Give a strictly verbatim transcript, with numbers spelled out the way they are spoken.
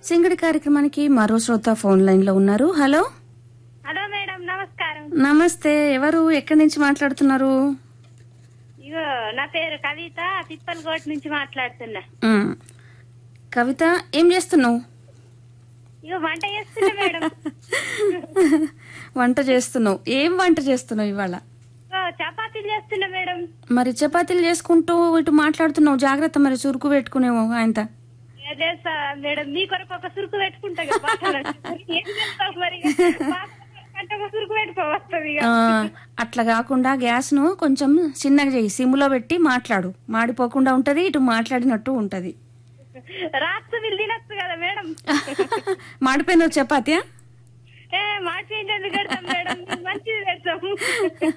సింగడి కార్యక్రమానికి మరో శ్రోత ఫోన్ లైన్ లో ఉన్నారు. హలో హలో మేడం, నమస్కారం. నమస్తే. ఎవరు, ఎక్కడి నుంచి మాట్లాడుతున్నారు? ఇగో నా పేరు కవిత, తిప్పలకోట నుంచి మాట్లాడుతున్నా. ఉమ్. కవిత, ఏం చేస్తున్నావు? ఇగో వంట చేస్తున్నా మేడం. వంట చేస్తున్నావు? ఏం వంట చేస్తున్నావు ఇవాళ? ఇగో చపాతీలు చేస్తున్నా మేడం. మరి చపాతీలు చేసుకుంటూ ఇటు మాట్లాడుతున్నావు, జాగ్రత్త. మరి చురుకు పెట్టుకునేవు ఆయన. చేస్తా మేడం, మీ కొరకు ఒక సురుకు పెట్టుకుంటా కదా పాటలు. ఏం చేస్తావు మరి? అంటే ఒక సురుకు పెట్టుకోవస్తుంది. ఆ, అట్లా కాకుండా గ్యాస్ ను కొంచెం చిన్నగా చేయి, సిమ్లో పెట్టి మాట్లాడు. మాడిపోకుండా ఉంటది, ఇటు మాట్లాడినట్టు ఉంటది. రాత్రి మీరు తినచ్చు కదా మేడం. మాడిపోయిన చపాతీయా? ఏ మాట్లాడి ఎందుకు పెడతాం మేడం, మంచిది పెడతాము.